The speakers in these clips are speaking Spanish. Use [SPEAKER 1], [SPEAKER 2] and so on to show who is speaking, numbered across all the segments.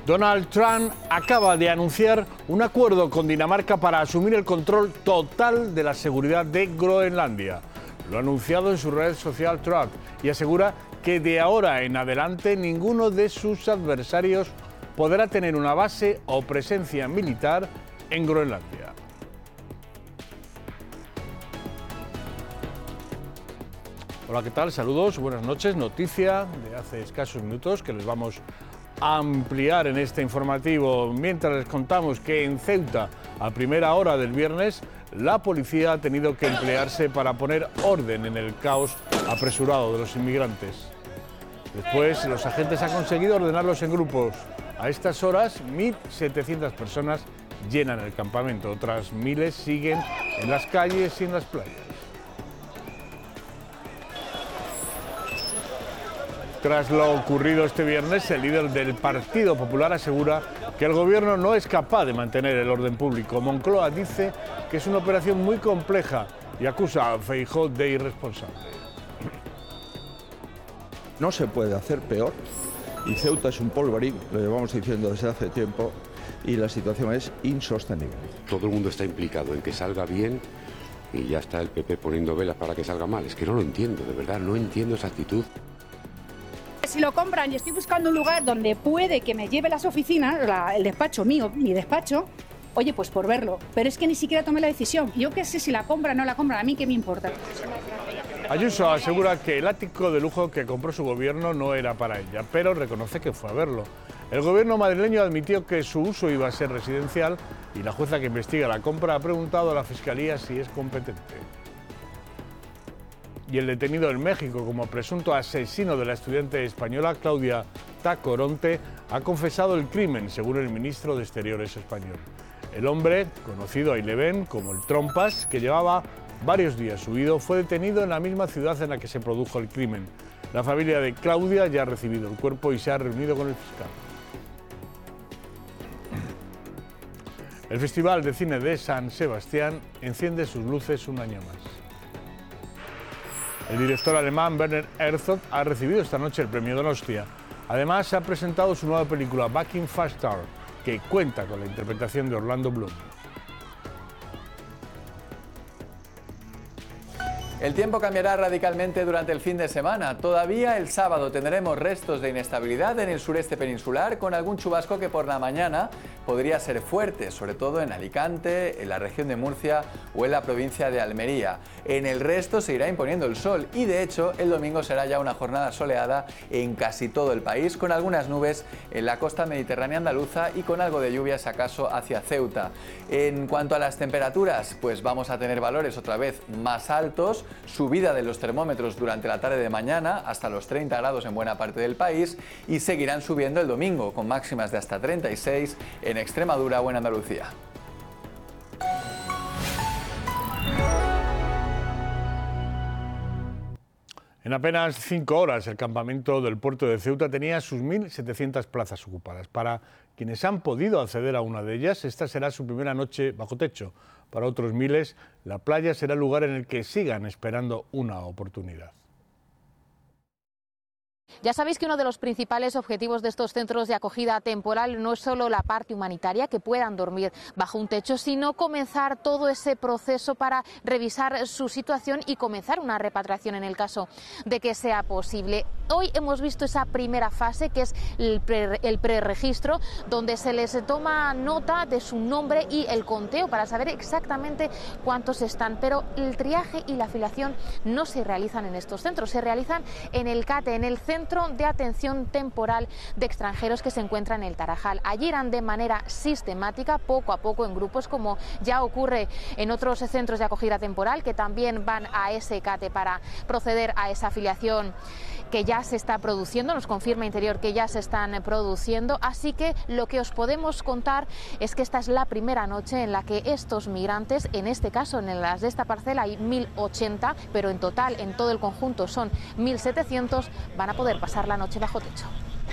[SPEAKER 1] Donald Trump acaba de anunciar un acuerdo con Dinamarca para asumir el control total de la seguridad de Groenlandia. Lo ha anunciado en su red social Truth y asegura que de ahora en adelante ninguno de sus adversarios podrá tener una base o presencia militar en Groenlandia. Hola, ¿qué tal? Saludos, buenas noches. Noticia de hace escasos minutos que les vamos a ampliar en este informativo, mientras les contamos que en Ceuta, a primera hora del viernes, la policía ha tenido que emplearse para poner orden en el caos apresurado de los inmigrantes. Después, los agentes han conseguido ordenarlos en grupos. A estas horas, 1.700 personas llenan el campamento, otras miles siguen en las calles y en las playas. Tras lo ocurrido este viernes, el líder del Partido Popular asegura que el gobierno no es capaz de mantener el orden público. Moncloa dice que es una operación muy compleja y acusa a Feijóo de irresponsable.
[SPEAKER 2] No se puede hacer peor y Ceuta es un polvorín, lo llevamos diciendo desde hace tiempo, y la situación es insostenible.
[SPEAKER 3] Todo el mundo está implicado en que salga bien y ya está el PP poniendo velas para que salga mal. Es que no lo entiendo, de verdad, no entiendo esa actitud.
[SPEAKER 4] Si lo compran y estoy buscando un lugar donde puede que me lleve las oficinas, el despacho mío, mi despacho, oye, pues por verlo. Pero es que ni siquiera tomé la decisión. Yo qué sé si la compran o no la compran, a mí qué me importa.
[SPEAKER 1] Ayuso asegura que el ático de lujo que compró su gobierno no era para ella, pero reconoce que fue a verlo. El gobierno madrileño admitió que su uso iba a ser residencial y la jueza que investiga la compra ha preguntado a la Fiscalía si es competente. Y el detenido en México como presunto asesino de la estudiante española Claudia Tacoronte ha confesado el crimen, según el ministro de Exteriores español. El hombre, conocido ahí le ven como el Trompas, que llevaba varios días huido, fue detenido en la misma ciudad en la que se produjo el crimen. La familia de Claudia ya ha recibido el cuerpo y se ha reunido con el fiscal. El Festival de Cine de San Sebastián enciende sus luces un año más. El director alemán Werner Herzog ha recibido esta noche el premio Donostia. Además, ha presentado su nueva película Back in Faster, que cuenta con la interpretación de Orlando Bloom.
[SPEAKER 5] El tiempo cambiará radicalmente durante el fin de semana. Todavía el sábado tendremos restos de inestabilidad en el sureste peninsular, con algún chubasco que por la mañana podría ser fuerte, sobre todo en Alicante, en la región de Murcia o en la provincia de Almería. En el resto se irá imponiendo el sol y, de hecho, el domingo será ya una jornada soleada en casi todo el país, con algunas nubes en la costa mediterránea andaluza y con algo de lluvias acaso hacia Ceuta. En cuanto a las temperaturas, pues vamos a tener valores otra vez más altos, subida de los termómetros durante la tarde de mañana hasta los 30 grados en buena parte del país y seguirán subiendo el domingo con máximas de hasta 36 en Extremadura o en Andalucía.
[SPEAKER 1] En apenas 5 horas, el campamento del puerto de Ceuta tenía sus 1.700 plazas ocupadas. Para quienes han podido acceder a una de ellas, esta será su primera noche bajo techo. Para otros miles, la playa será el lugar en el que sigan esperando una oportunidad.
[SPEAKER 6] Ya sabéis que uno de los principales objetivos de estos centros de acogida temporal no es solo la parte humanitaria, que puedan dormir bajo un techo, sino comenzar todo ese proceso para revisar su situación y comenzar una repatriación en el caso de que sea posible. Hoy hemos visto esa primera fase, que es el preregistro, donde se les toma nota de su nombre y el conteo para saber exactamente cuántos están, pero el triaje y la afiliación no se realizan en estos centros, se realizan en el CATE, en el Centro de Atención Temporal de Extranjeros, que se encuentra en el Tarajal. Allí irán de manera sistemática, poco a poco, en grupos, como ya ocurre en otros centros de acogida temporal, que también van a ese CATE para proceder a esa afiliación que ya se está produciendo. Nos confirma Interior que ya se están produciendo, así que lo que os podemos contar es que esta es la primera noche en la que estos migrantes, en este caso en las de esta parcela hay 1.080, pero en total, en todo el conjunto son 1.700, van a poder pasar la noche bajo techo.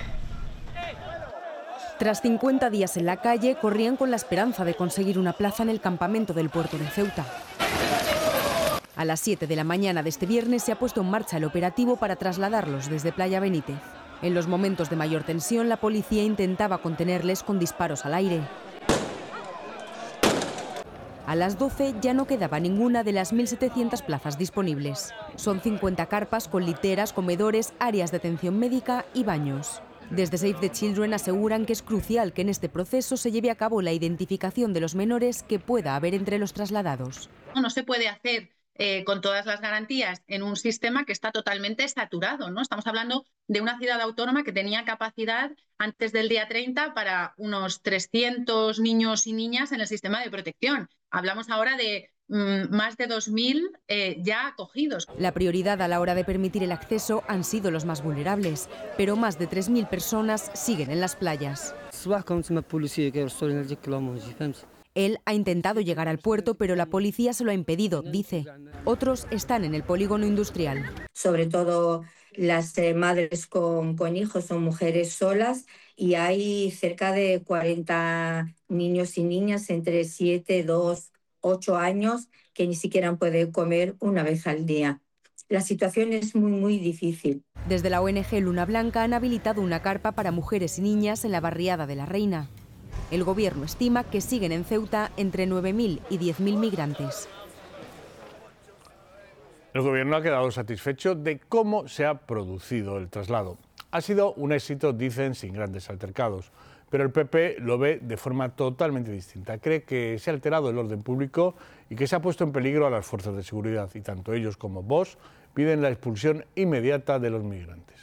[SPEAKER 7] Tras 50 días en la calle, corrían con la esperanza de conseguir una plaza en el campamento del puerto de Ceuta. A las 7 de la mañana de este viernes se ha puesto en marcha el operativo para trasladarlos desde Playa Benítez. En los momentos de mayor tensión, la policía intentaba contenerles con disparos al aire. A las 12 ya no quedaba ninguna de las 1.700 plazas disponibles. Son 50 carpas con literas, comedores, áreas de atención médica y baños. Desde Save the Children aseguran que es crucial que en este proceso se lleve a cabo la identificación de los menores que pueda haber entre los trasladados.
[SPEAKER 8] No se puede hacer con todas las garantías en un sistema que está totalmente saturado, ¿no? Estamos hablando de una ciudad autónoma que tenía capacidad antes del día 30 para unos 300 niños y niñas en el sistema de protección. Hablamos ahora de más de 2.000 ya acogidos.
[SPEAKER 7] La prioridad a la hora de permitir el acceso han sido los más vulnerables, pero más de 3.000 personas siguen en las playas. Él ha intentado llegar al puerto, pero la policía se lo ha impedido, dice. Otros están en el polígono industrial.
[SPEAKER 9] Sobre todo las madres con hijos, son mujeres solas, y hay cerca de 40 niños y niñas entre 7, 2, 8 años que ni siquiera pueden comer una vez al día. La situación es muy difícil.
[SPEAKER 7] Desde la ONG Luna Blanca han habilitado una carpa para mujeres y niñas en la barriada de La Reina. El gobierno estima que siguen en Ceuta entre 9.000 y 10.000 migrantes.
[SPEAKER 1] El gobierno ha quedado satisfecho de cómo se ha producido el traslado. Ha sido un éxito, dicen, sin grandes altercados. Pero el PP lo ve de forma totalmente distinta. Cree que se ha alterado el orden público y que se ha puesto en peligro a las fuerzas de seguridad. Y tanto ellos como Vox piden la expulsión inmediata de los migrantes.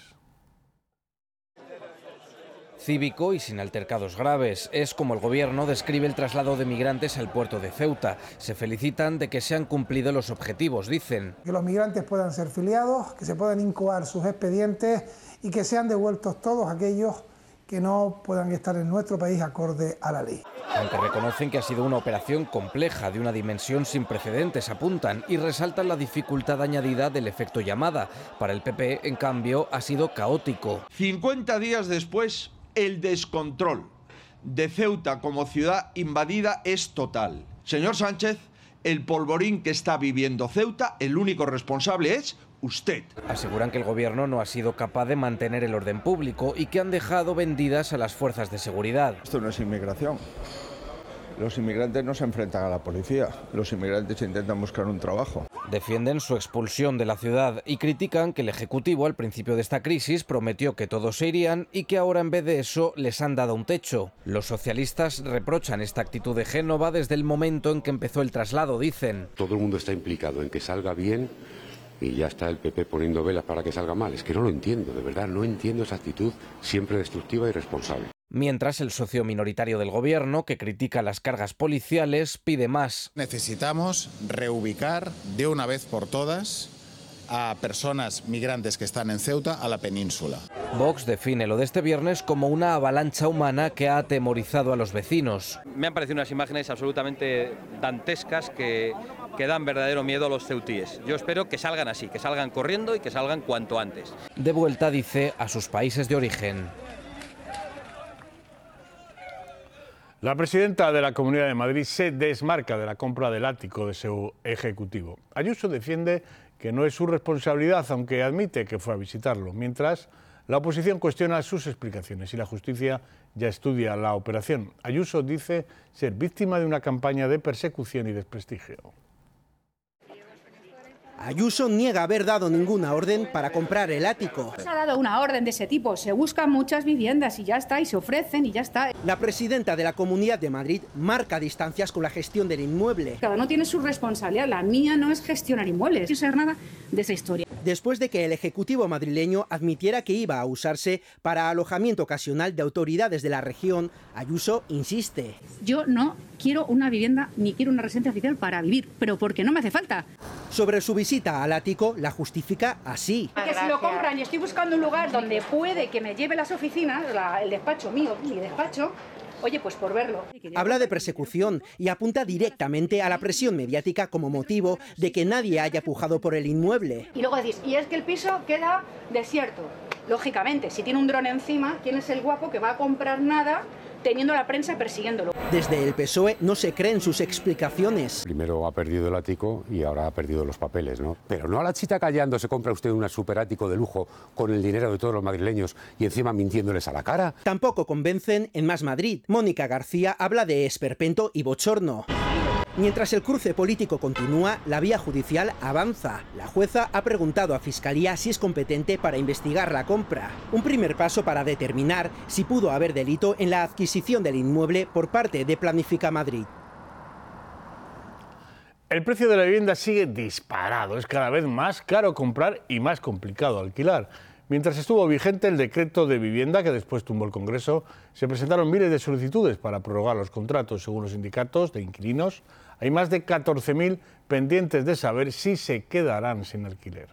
[SPEAKER 10] Cívico y sin altercados graves. Es como el gobierno describe el traslado de migrantes al puerto de Ceuta. Se felicitan de que se han cumplido los objetivos, dicen.
[SPEAKER 11] Que los migrantes puedan ser filiados, que se puedan incoar sus expedientes y que sean devueltos todos aquellos que no puedan estar en nuestro país acorde a la ley.
[SPEAKER 10] Aunque reconocen que ha sido una operación compleja, de una dimensión sin precedentes, apuntan, y resaltan la dificultad añadida del efecto llamada. Para el PP, en cambio, ha sido caótico.
[SPEAKER 2] 50 días después, el descontrol de Ceuta como ciudad invadida es total. Señor Sánchez, el polvorín que está viviendo Ceuta, el único responsable es usted.
[SPEAKER 10] Aseguran que el gobierno no ha sido capaz de mantener el orden público y que han dejado vendidas a las fuerzas de seguridad.
[SPEAKER 2] Esto no es inmigración. Los inmigrantes no se enfrentan a la policía. Los inmigrantes intentan buscar un trabajo.
[SPEAKER 10] Defienden su expulsión de la ciudad y critican que el Ejecutivo al principio de esta crisis prometió que todos se irían y que ahora en vez de eso les han dado un techo. Los socialistas reprochan esta actitud de Génova desde el momento en que empezó el traslado, dicen.
[SPEAKER 3] Todo el mundo está implicado en que salga bien y ya está el PP poniendo velas para que salga mal. Es que no lo entiendo, de verdad, no entiendo esa actitud siempre destructiva y irresponsable.
[SPEAKER 10] Mientras el socio minoritario del gobierno, que critica las cargas policiales, pide más.
[SPEAKER 12] Necesitamos reubicar de una vez por todas a personas migrantes que están en Ceuta a la península.
[SPEAKER 10] Vox define lo de este viernes como una avalancha humana que ha atemorizado a los vecinos.
[SPEAKER 13] Me han parecido unas imágenes absolutamente dantescas que dan verdadero miedo a los ceutíes. Yo espero que salgan así, que salgan corriendo y que salgan cuanto antes.
[SPEAKER 10] De vuelta, dice, a sus países de origen.
[SPEAKER 1] La presidenta de la Comunidad de Madrid se desmarca de la compra del ático de su ejecutivo. Ayuso defiende que no es su responsabilidad, aunque admite que fue a visitarlo, mientras la oposición cuestiona sus explicaciones y la justicia ya estudia la operación. Ayuso dice ser víctima de una campaña de persecución y desprestigio.
[SPEAKER 14] Ayuso niega haber dado ninguna orden para comprar el ático.
[SPEAKER 4] Se ha dado una orden de ese tipo, se buscan muchas viviendas y ya está, y se ofrecen y ya está.
[SPEAKER 14] La presidenta de la Comunidad de Madrid marca distancias con la gestión del inmueble.
[SPEAKER 4] Cada uno tiene su responsabilidad, la mía no es gestionar inmuebles, no sé nada de esa historia.
[SPEAKER 14] Después de que el Ejecutivo madrileño admitiera que iba a usarse para alojamiento ocasional de autoridades de la región, Ayuso insiste.
[SPEAKER 4] Yo no quiero una vivienda ni quiero una residencia oficial para vivir, pero porque no me hace falta.
[SPEAKER 14] Sobre su visita al ático la justifica así.
[SPEAKER 4] Que si lo compran y estoy buscando un lugar donde puede que me lleve las oficinas, el despacho mío, mi despacho, oye, pues por verlo.
[SPEAKER 14] Habla de persecución y apunta directamente a la presión mediática como motivo de que nadie haya pujado por el inmueble.
[SPEAKER 4] Y luego decís, y es que el piso queda desierto. Lógicamente, si tiene un dron encima, ¿quién es el guapo que va a comprar nada teniendo la prensa persiguiéndolo.
[SPEAKER 14] Desde el PSOE no se creen sus explicaciones.
[SPEAKER 3] Primero ha perdido el ático y ahora ha perdido los papeles, ¿no? Pero no a la chita callando se compra usted un superático de lujo con el dinero de todos los madrileños y encima mintiéndoles a la cara.
[SPEAKER 14] Tampoco convencen en Más Madrid. Mónica García habla de esperpento y bochorno. Mientras el cruce político continúa, la vía judicial avanza. La jueza ha preguntado a Fiscalía si es competente para investigar la compra. Un primer paso para determinar si pudo haber delito en la adquisición del inmueble por parte de Planifica Madrid.
[SPEAKER 1] El precio de la vivienda sigue disparado. Es cada vez más caro comprar y más complicado alquilar. Mientras estuvo vigente el decreto de vivienda que después tumbó el Congreso, se presentaron miles de solicitudes para prorrogar los contratos. Según los sindicatos de inquilinos, hay más de 14.000 pendientes de saber si se quedarán sin alquiler.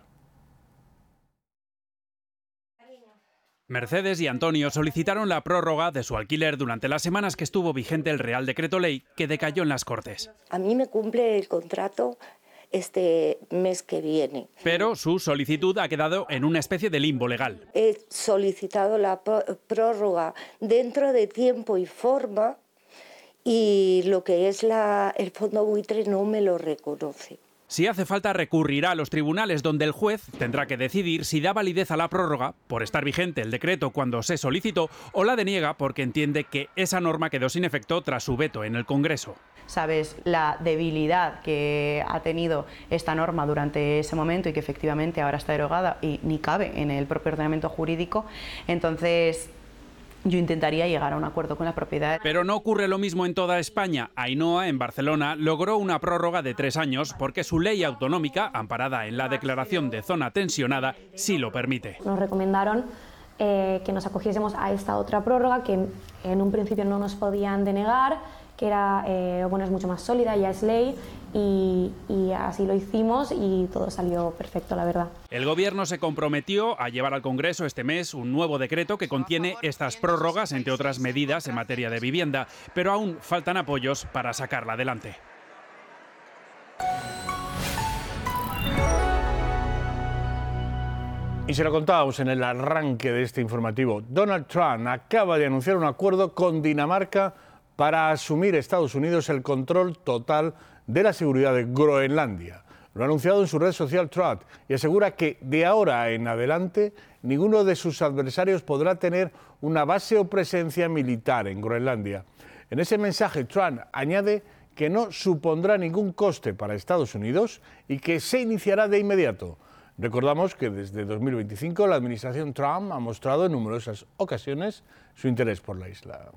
[SPEAKER 15] Mercedes y Antonio solicitaron la prórroga de su alquiler durante las semanas que estuvo vigente el Real Decreto Ley, que decayó en las Cortes.
[SPEAKER 16] A mí me cumple el contrato este mes que viene.
[SPEAKER 15] Pero su solicitud ha quedado en una especie de limbo legal.
[SPEAKER 16] He solicitado la prórroga dentro de tiempo y forma y lo que es el fondo buitre no me lo reconoce.
[SPEAKER 15] Si hace falta, recurrirá a los tribunales, donde el juez tendrá que decidir si da validez a la prórroga por estar vigente el decreto cuando se solicitó o la deniega porque entiende que esa norma quedó sin efecto tras su veto en el Congreso.
[SPEAKER 17] Sabes la debilidad que ha tenido esta norma durante ese momento y que efectivamente ahora está derogada y ni cabe en el propio ordenamiento jurídico. Entonces, yo intentaría llegar a un acuerdo con la propiedad.
[SPEAKER 15] Pero no ocurre lo mismo en toda España. Ainhoa, en Barcelona, logró una prórroga de 3 años porque su ley autonómica, amparada en la declaración de zona tensionada, sí lo permite.
[SPEAKER 18] Nos recomendaron que nos acogiésemos a esta otra prórroga que en un principio no nos podían denegar, que era es mucho más sólida, ya es ley, y así lo hicimos y todo salió perfecto, la verdad.
[SPEAKER 15] El Gobierno se comprometió a llevar al Congreso este mes un nuevo decreto que contiene estas prórrogas, entre otras medidas en materia de vivienda, pero aún faltan apoyos para sacarla adelante.
[SPEAKER 1] Y se lo contábamos en el arranque de este informativo. Donald Trump acaba de anunciar un acuerdo con Dinamarca para asumir Estados Unidos el control total de la seguridad de Groenlandia. Lo ha anunciado en su red social Truth y asegura que de ahora en adelante ninguno de sus adversarios podrá tener una base o presencia militar en Groenlandia. En ese mensaje Trump añade que no supondrá ningún coste para Estados Unidos y que se iniciará de inmediato. Recordamos que desde 2025 la administración Trump ha mostrado en numerosas ocasiones su interés por la isla.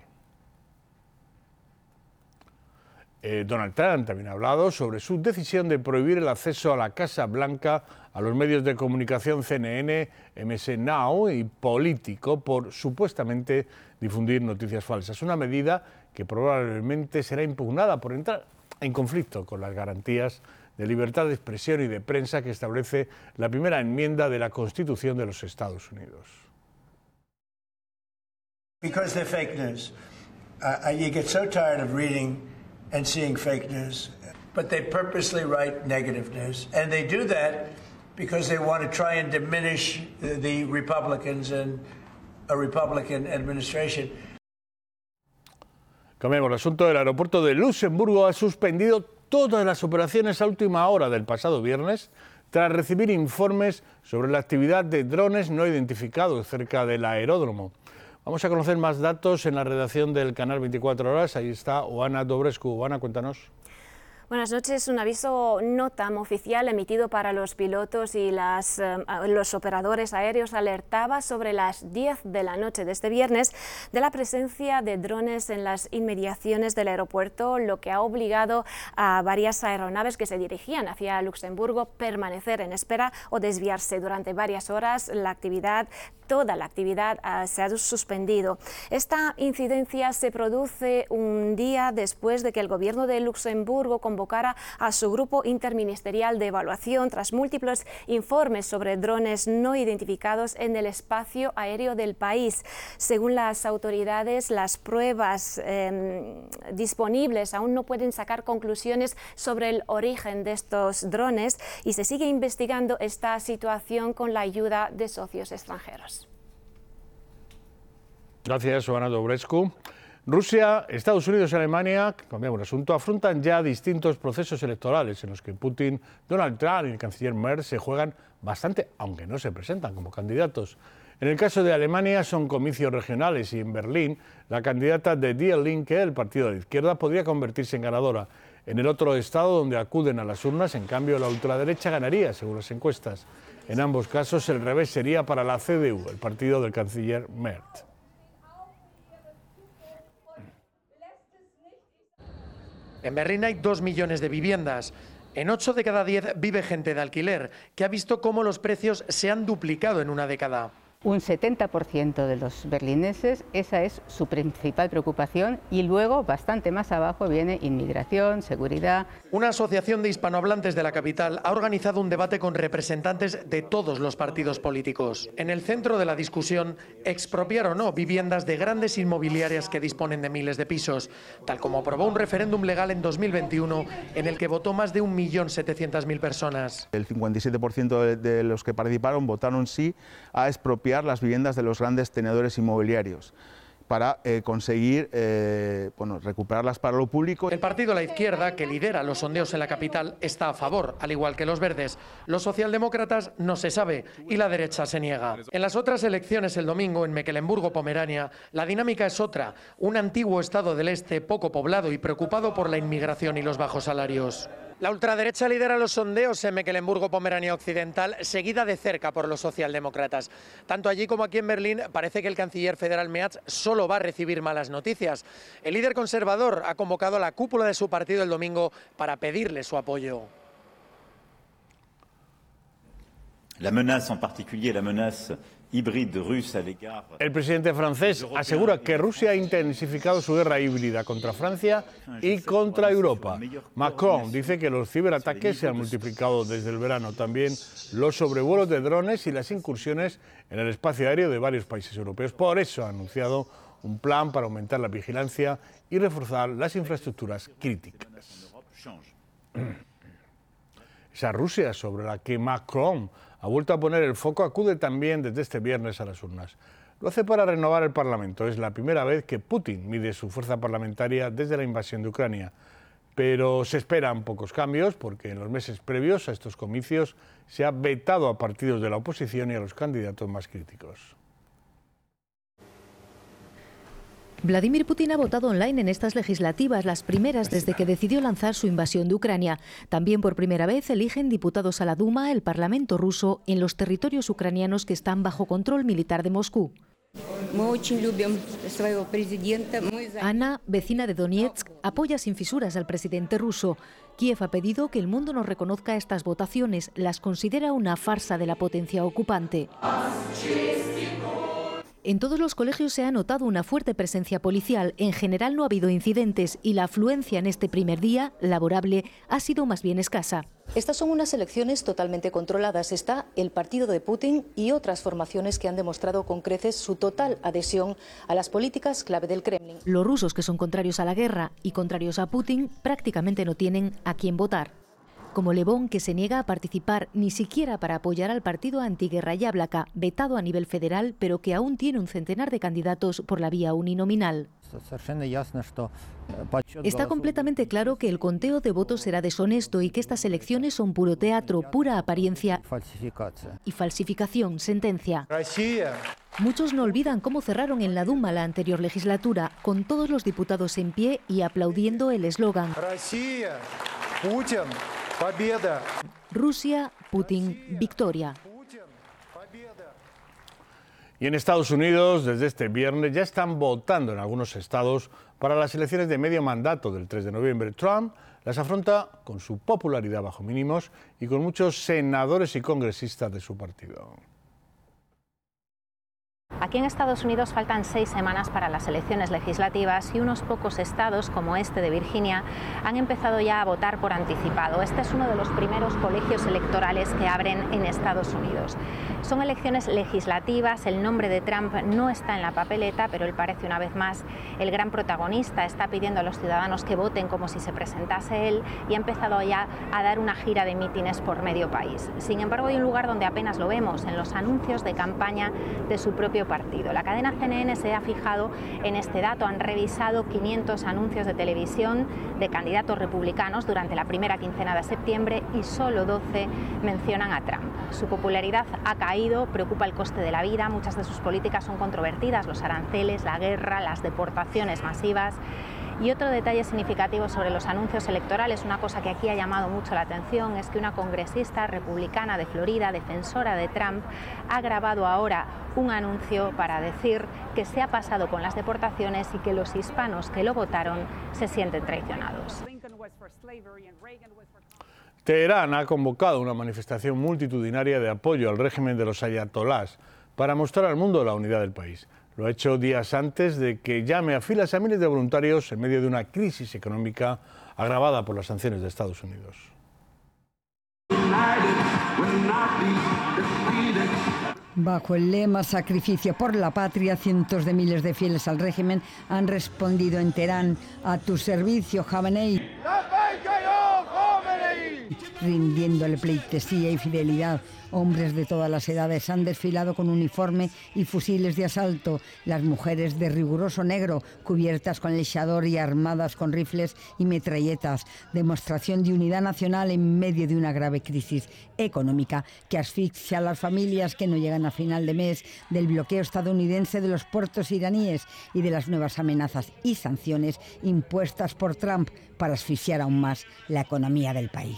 [SPEAKER 1] Donald Trump también ha hablado sobre su decisión de prohibir el acceso a la Casa Blanca a los medios de comunicación CNN, MS Now y Político por supuestamente difundir noticias falsas. Una medida que probablemente será impugnada por entrar en conflicto con las garantías de libertad de expresión y de prensa que establece la primera enmienda de la Constitución de los Estados Unidos.
[SPEAKER 19] Because they're fake news. You get so tired of reading and seeing fake news, but they purposely write negative news, and they do that because they want to try and diminish the Republicans and a Republican administration.
[SPEAKER 1] Cambiamos el asunto. El aeropuerto de Luxemburgo ha suspendido todas las operaciones a última hora del pasado viernes tras recibir informes sobre la actividad de drones no identificados cerca del aeródromo. Vamos a conocer más datos en la redacción del canal 24 Horas. Ahí está Oana Dobrescu. Oana, cuéntanos.
[SPEAKER 20] Buenas noches. Un aviso NOTAM oficial emitido para los pilotos y los operadores aéreos alertaba sobre las 10 de la noche de este viernes de la presencia de drones en las inmediaciones del aeropuerto, lo que ha obligado a varias aeronaves que se dirigían hacia Luxemburgo permanecer en espera o desviarse durante varias horas. Toda la actividad se ha suspendido. Esta incidencia se produce un día después de que el gobierno de Luxemburgo convocara a su grupo interministerial de evaluación tras múltiples informes sobre drones no identificados en el espacio aéreo del país. Según las autoridades, las pruebas disponibles aún no pueden sacar conclusiones sobre el origen de estos drones y se sigue investigando esta situación con la ayuda de socios extranjeros.
[SPEAKER 1] Gracias, Oana Dobrescu. Rusia, Estados Unidos y Alemania, cambiamos de asunto, afrontan ya distintos procesos electorales en los que Putin, Donald Trump y el canciller Merz se juegan bastante, aunque no se presentan como candidatos. En el caso de Alemania son comicios regionales y en Berlín la candidata de Die Linke, el partido de la izquierda, podría convertirse en ganadora. En el otro estado donde acuden a las urnas, en cambio, la ultraderecha ganaría, según las encuestas. En ambos casos el revés sería para la CDU, el partido del canciller Merz.
[SPEAKER 21] En Berlín hay 2 millones de viviendas. En 8 de cada 10 vive gente de alquiler, que ha visto cómo los precios se han duplicado en una década.
[SPEAKER 22] Un 70% de los berlineses, esa es su principal preocupación, y luego, bastante más abajo, viene inmigración, seguridad.
[SPEAKER 21] Una asociación de hispanohablantes de la capital ha organizado un debate con representantes de todos los partidos políticos. En el centro de la discusión, expropiar o no viviendas de grandes inmobiliarias que disponen de miles de pisos, tal como aprobó un referéndum legal en 2021 en el que votó más de 1.700.000 personas.
[SPEAKER 23] El 57% de los que participaron votaron sí a expropiar las viviendas de los grandes tenedores inmobiliarios para conseguir recuperarlas para lo público.
[SPEAKER 21] El partido de la izquierda, que lidera los sondeos en la capital, está a favor, al igual que los verdes. Los socialdemócratas no se sabe y la derecha se niega. En las otras elecciones el domingo en Mecklemburgo-Pomerania, la dinámica es otra. Un antiguo estado del este poco poblado y preocupado por la inmigración y los bajos salarios. La ultraderecha lidera los sondeos en Mecklemburgo-Pomerania Occidental, seguida de cerca por los socialdemócratas. Tanto allí como aquí en Berlín parece que el canciller federal Merz solo va a recibir malas noticias. El líder conservador ha convocado a la cúpula de su partido el domingo para pedirle su apoyo.
[SPEAKER 24] La menace en particulier, la menace híbride rusa à l'égard.
[SPEAKER 1] El presidente francés asegura que Rusia ha intensificado su guerra híbrida contra Francia y contra Europa. Macron dice que los ciberataques se han multiplicado desde el verano. También los sobrevuelos de drones y las incursiones en el espacio aéreo de varios países europeos. Por eso ha anunciado un plan para aumentar la vigilancia y reforzar las infraestructuras críticas. Esa Rusia sobre la que Macron ha vuelto a poner el foco acude también desde este viernes a las urnas. Lo hace para renovar el Parlamento. Es la primera vez que Putin mide su fuerza parlamentaria desde la invasión de Ucrania. Pero se esperan pocos cambios porque en los meses previos a estos comicios se ha vetado a partidos de la oposición y a los candidatos más críticos.
[SPEAKER 25] Vladimir Putin ha votado online en estas legislativas, las primeras desde que decidió lanzar su invasión de Ucrania. También por primera vez eligen diputados a la Duma, el Parlamento ruso, en los territorios ucranianos que están bajo control militar de Moscú. Ana, vecina de Donetsk, apoya sin fisuras al presidente ruso. Kiev ha pedido que el mundo no reconozca estas votaciones, las considera una farsa de la potencia ocupante. En todos los colegios se ha notado una fuerte presencia policial. En general no ha habido incidentes y la afluencia en este primer día laborable ha sido más bien escasa. Estas son unas elecciones totalmente controladas. Está el partido de Putin y otras formaciones que han demostrado con creces su total adhesión a las políticas clave del Kremlin. Los rusos, que son contrarios a la guerra y contrarios a Putin, prácticamente no tienen a quién votar. Como Levón, que se niega a participar ni siquiera para apoyar al partido antiguerra Yablaka, vetado a nivel federal, pero que aún tiene un centenar de candidatos por la vía uninominal. Está completamente claro que el conteo de votos será deshonesto y que estas elecciones son puro teatro, pura apariencia y falsificación, sentencia. Muchos no olvidan cómo cerraron en la Duma la anterior legislatura, con todos los diputados en pie y aplaudiendo el eslogan Rusia, Putin, victoria.
[SPEAKER 1] Y en Estados Unidos, desde este viernes, ya están votando en algunos estados para las elecciones de medio mandato del 3 de noviembre. Trump las afronta con su popularidad bajo mínimos y con muchos senadores y congresistas de su partido.
[SPEAKER 6] Aquí en Estados Unidos faltan 6 semanas para las elecciones legislativas y unos pocos estados, como este de Virginia, han empezado ya a votar por anticipado. Este es uno de los primeros colegios electorales que abren en Estados Unidos. Son elecciones legislativas, el nombre de Trump no está en la papeleta, pero él parece una vez más el gran protagonista. Está pidiendo a los ciudadanos que voten como si se presentase él y ha empezado ya a dar una gira de mítines por medio país. Sin embargo, hay un lugar donde apenas lo vemos, en los anuncios de campaña de su propio
[SPEAKER 5] propio partido. La cadena CNN se ha fijado en este dato, han revisado 500 anuncios de televisión de candidatos republicanos durante la primera quincena de septiembre y solo 12 mencionan a Trump. Su popularidad ha caído, preocupa el coste de la vida, muchas de sus políticas son controvertidas, los aranceles, la guerra, las deportaciones masivas. Y otro detalle significativo sobre los anuncios electorales, una cosa que aquí ha llamado mucho la atención, es que una congresista republicana de Florida, defensora de Trump, ha grabado ahora un anuncio para decir que se ha pasado con las deportaciones y que los hispanos que lo votaron se sienten traicionados.
[SPEAKER 1] Teherán ha convocado una manifestación multitudinaria de apoyo al régimen de los ayatolás para mostrar al mundo la unidad del país. Lo ha hecho días antes de que llame a filas a miles de voluntarios en medio de una crisis económica agravada por las sanciones de Estados Unidos.
[SPEAKER 7] Bajo el lema Sacrificio por la patria, cientos de miles de fieles al régimen han respondido en Teherán: a tu servicio, Jamenei, rindiéndole pleitesía y fidelidad. Hombres de todas las edades han desfilado con uniforme y fusiles de asalto. Las mujeres de riguroso negro, cubiertas con lechador y armadas con rifles y metralletas. Demostración de unidad nacional en medio de una grave crisis económica que asfixia a las familias que no llegan a final de mes, del bloqueo estadounidense de los puertos iraníes y de las nuevas amenazas y sanciones impuestas por Trump para asfixiar aún más la economía del país.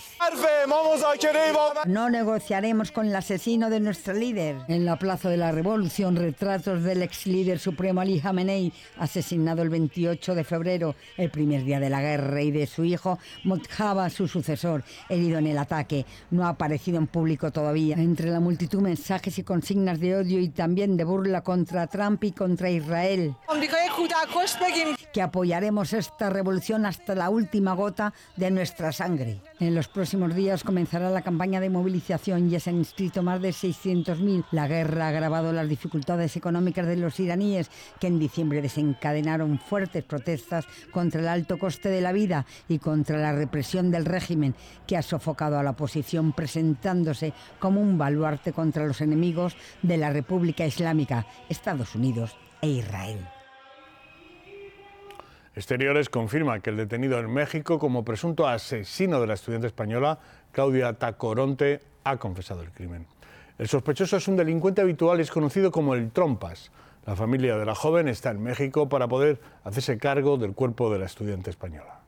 [SPEAKER 7] No negociaremos con el asesino de nuestro líder. En la Plaza de la Revolución, retratos del ex líder supremo Ali Jamenei, asesinado el 28 de febrero, el primer día de la guerra, y de su hijo Mojtaba, su sucesor, herido en el ataque. No ha aparecido en público todavía. Entre la multitud, mensajes y consignas de odio y también de burla contra Trump y contra Israel. Que apoyaremos esta revolución hasta la última gota de nuestra sangre. En los próximos días comenzará la campaña de movilización. Ya se han inscrito más de 600.000. La guerra ha agravado las dificultades económicas de los iraníes, que en diciembre desencadenaron fuertes protestas contra el alto coste de la vida y contra la represión del régimen, que ha sofocado a la oposición, presentándose como un baluarte contra los enemigos de la República Islámica, Estados Unidos e Israel.
[SPEAKER 1] Exteriores confirma que el detenido en México como presunto asesino de la estudiante española Claudia Tacoronte ha confesado el crimen. El sospechoso es un delincuente habitual y es conocido como el Trompas. La familia de la joven está en México para poder hacerse cargo del cuerpo de la estudiante española.